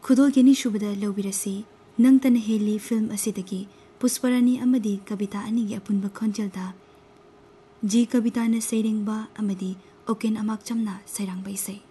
खुदोल गेनी शुबदा लौबिरसी नंगतन heli film असिदगी Pushparani अमदी कविता अनिगी अपुनबा खंजलदा जी कविता न सैरेंगबा अमदी Oaken अमाकचमना सैरांगबा इसै।